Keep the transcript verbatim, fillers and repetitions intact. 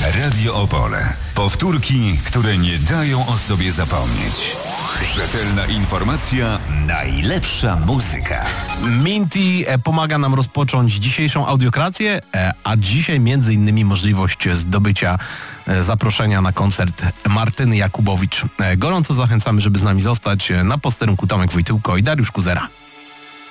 Radio Opole. Powtórki, które nie dają o sobie zapomnieć. Rzetelna informacja, najlepsza muzyka. Minty pomaga nam rozpocząć dzisiejszą audiokrację, a dzisiaj między innymi możliwość zdobycia zaproszenia na koncert Martyny Jakubowicz. Gorąco zachęcamy, żeby z nami zostać. Na posterunku Tomek Wojtyłko i Dariusz Kuzera.